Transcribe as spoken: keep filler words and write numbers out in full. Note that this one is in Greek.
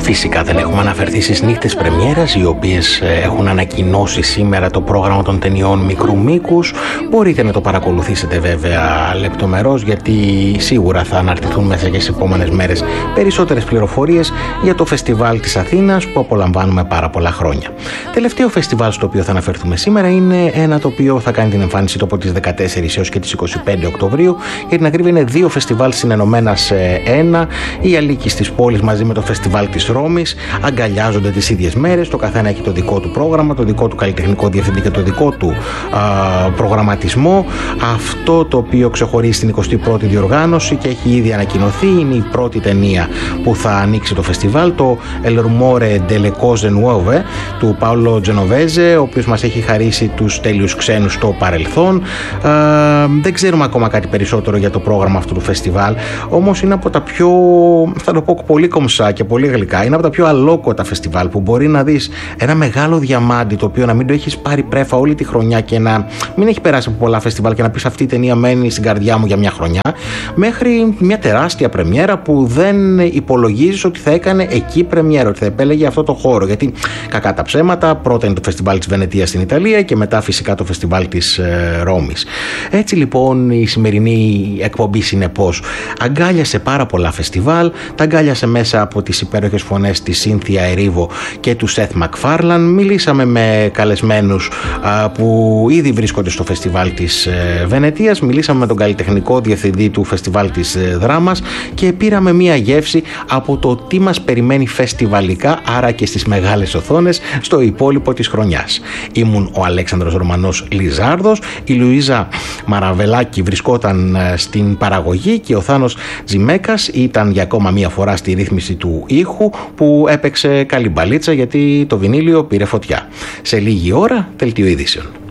Φυσικά δεν έχουμε αναφερθεί στις νύχτες πρεμιέρας, οι οποίες έχουν ανακοινώσει σήμερα το πρόγραμμα των ταινιών μικρού μήκους. Μπορείτε να το παρακολουθήσετε βέβαια λεπτομερώς, γιατί σίγουρα θα αναρτηθούν μέσα και στις επόμενες μέρες περισσότερες πληροφορίες για το φεστιβάλ της Αθήνας που απολαμβάνουμε πάρα πολλά χρόνια. Τελευταίο φεστιβάλ στο οποίο θα αναφερθούμε σήμερα είναι ένα το οποίο θα κάνει την εμφάνιση του από τις δεκατέσσερις έως και τις είκοσι πέντε Οκτωβρίου. Για την ακρίβεια είναι δύο φεστιβάλ συνενωμένα σε ένα. Η Αλίκης της πόλης μαζί με το φεστιβάλ της Ρώμης αγκαλιάζονται τις ίδιες μέρες. Το καθένα έχει το δικό του πρόγραμμα, το δικό του καλλιτεχνικό διευθυντή και το δικό του α, προγραμματισμό. Αυτό το οποίο ξεχωρίζει στην εικοστή πρώτη διοργάνωση και έχει ήδη ανακοινωθεί είναι η πρώτη ταινία που θα ανοίξει το φεστιβάλ, το El Rumore delle Cose Nuove του Paolo Genovese, ο οποίος μας έχει χαρίσει τους τέλειους ξένους στο παρελθόν. Α, δεν ξέρουμε ακόμα κάτι περισσότερο για το πρόγραμμα αυτού του φεστιβάλ, όμως είναι από τα πιο, θα το πω πολύ κομψά και πολύ γλυκά, είναι από τα πιο αλόκοτα φεστιβάλ που μπορεί να δεις ένα μεγάλο διαμάντι το οποίο να μην το έχεις πάρει πρέφα όλη τη χρονιά και να μην έχει περάσει από πολλά φεστιβάλ και να πεις αυτή η ταινία μένει στην καρδιά μου για μια χρονιά, μέχρι μια τεράστια πρεμιέρα που δεν υπολογίζεις ότι θα έκανε εκεί πρεμιέρα, ότι θα επέλεγε αυτό το χώρο, γιατί κακά τα ψέματα, πρώτα είναι το φεστιβάλ της Βενετίας στην Ιταλία και μετά φυσικά το φεστιβάλ της ε, Ρώμης. Έτσι λοιπόν η σημερινή εκπομπή συνεπώς αγκάλιασε πάρα πολλά φεστιβάλ, τα αγκάλιασε μέσα από τις υπέροχες φωνές της Σίνθια Ερίβο και του Σεθ Μακφάρλαν. Μιλήσαμε με καλεσμένους α, που ήδη βρίσκονται στο φεστιβάλ της ε, Βενετίας, μιλήσαμε με τον καλλιτεχνικό διευθυντή του φεστιβάλ της ε, Δράμας και πήραμε μία γεύση από το τι μας περιμένει φεστιβαλικά, άρα και στις μεγάλες οθόνες στο υπόλοιπο της χρονιάς. Ήμουν ο Αλέξανδρος Ρωμανός Λιζάρδος, η Λουίζα Μαραβελάκη βρισκόταν στην παραγωγή και ο Θάνος Τζιμέκας ήταν για ακόμα μία φορά στη ρύθμιση του ήχου που έπαιξε καλή μπαλίτσα γιατί το βινίλιο πήρε φωτιά. Σε λίγη ώρα, δελτίο ειδήσεων.